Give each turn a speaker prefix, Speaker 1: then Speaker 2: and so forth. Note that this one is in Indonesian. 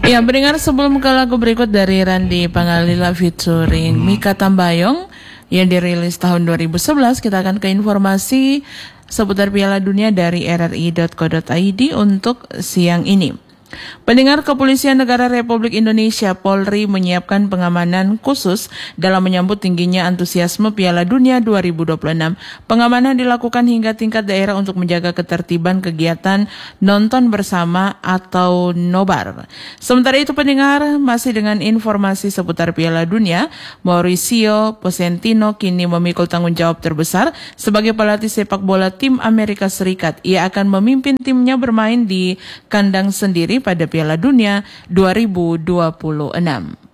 Speaker 1: Ya, pendengar, sebelum ke lagu berikut dari Randy Pangalila featuring Mika Tambayong yang dirilis tahun 2011, kita akan ke informasi seputar Piala Dunia dari rri.co.id untuk siang ini. Pendengar, Kepolisian Negara Republik Indonesia Polri menyiapkan pengamanan khusus dalam menyambut tingginya antusiasme Piala Dunia 2026. Pengamanan dilakukan hingga tingkat daerah untuk menjaga ketertiban kegiatan nonton bersama atau nobar. Sementara itu, pendengar, masih dengan informasi seputar Piala Dunia, Mauricio Pochettino kini memikul tanggung jawab terbesar sebagai pelatih sepak bola tim Amerika Serikat. Ia akan memimpin timnya bermain di kandang sendiri pada Piala Dunia 2026.